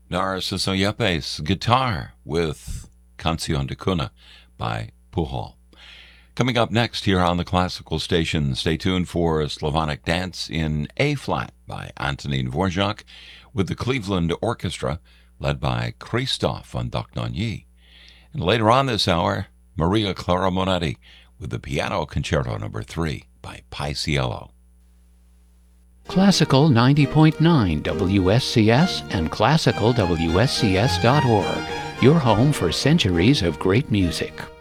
Narciso Yepes, guitar with Canción de Cuna by Pujol. Coming up next here on the Classical Station, stay tuned for Slavonic Dance in A-flat by Antonín Dvorak with the Cleveland Orchestra led by Christophe von Dohnanyi. And later on this hour, Maria Clara Monetti with the Piano Concerto No. 3 by Paisiello. Classical 90.9 WSCS and classicalwscs.org, your home for centuries of great music.